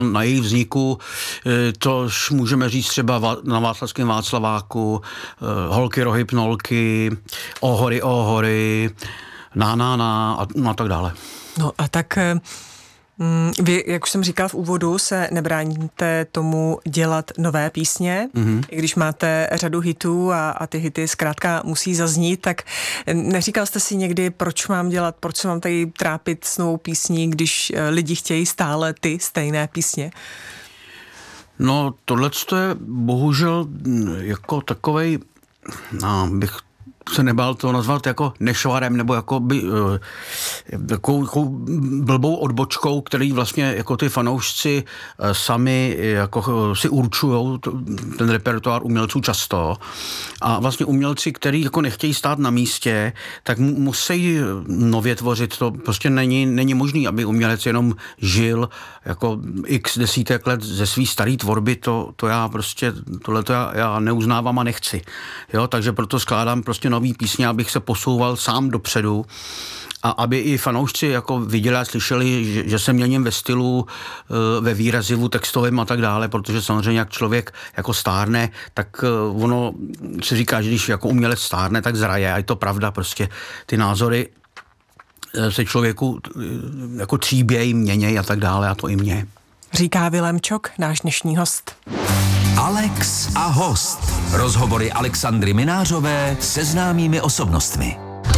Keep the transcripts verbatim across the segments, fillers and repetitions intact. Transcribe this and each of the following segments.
Na jejich vzniku, tož můžeme říct třeba na Václavském Václaváku, Holky, rohy, pnolky, Ohory, ohory, na, na, na a, no a tak dále. No a tak vy, jak už jsem říkal v úvodu, se nebráníte tomu dělat nové písně, mm-hmm. i když máte řadu hitů a, a ty hity zkrátka musí zaznít, tak neříkal jste si někdy, proč mám dělat, proč se mám tady trápit s novou písní, když lidi chtějí stále ty stejné písně? No tohleto je bohužel jako takovej, no, bych se nebál to nazvat jako nešvarem nebo jako by, takovou, takovou blbou odbočkou, který vlastně jako ty fanoušci sami jako si určujou ten repertoár umělců často a vlastně umělci, kteří jako nechtějí stát na místě, tak musí nově tvořit. To prostě není, není možný, aby umělec jenom žil jako x desítek let ze svý starý tvorby, to, to já prostě tohleto já, já neuznávám a nechci. Jo, takže proto skládám prostě nový písně, abych se posouval sám dopředu a aby i fanoušci jako viděli a slyšeli, že, že se měním ve stylu, ve výrazivu textovém a tak dále, protože samozřejmě jak člověk jako stárne, tak ono se říká, že když jako umělec stárne, tak zraje a je to pravda, prostě ty názory se člověku jako tříbějí, měnějí a tak dále a to i mě. Říká Vilém Čok, náš dnešní host. Alex a host. Rozhovory Alexandry Minářové se známými osobnostmi.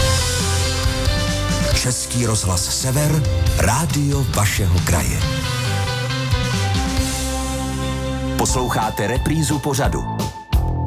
Český rozhlas Sever, rádio vašeho kraje. Posloucháte reprízu pořadu